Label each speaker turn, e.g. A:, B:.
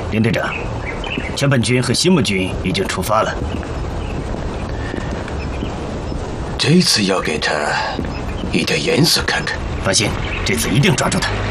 A: 林队长，全本军和西木军已经出发了。
B: 这次要给他一点颜色看看。
A: 放心，这次一定抓住他。